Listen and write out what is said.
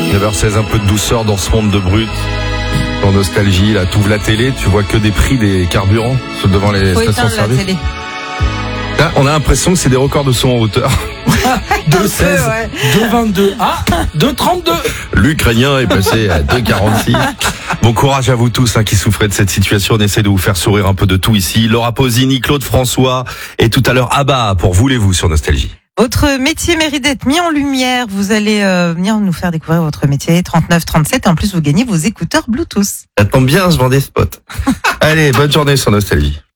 9h16, un peu de douceur dans ce monde de brut. En nostalgie, là, t'ouvres la télé, tu vois que des prix des carburants devant les stations-service. Là, on a l'impression que c'est des records de son en hauteur. 2,16, 2,22, 2,32. L'Ukrainien est passé à 2,46. Bon courage à vous tous qui souffrez de cette situation. On essaie de vous faire sourire un peu de tout ici. Laura Pausini, Claude François et tout à l'heure Abba pour Voulez-vous sur Nostalgie. Votre métier mérite d'être mis en lumière. Vous allez venir nous faire découvrir votre métier 3937 et en plus vous gagnez vos écouteurs Bluetooth. Ça tombe bien, je vends des spots. Allez, bonne journée sur Nostalgie.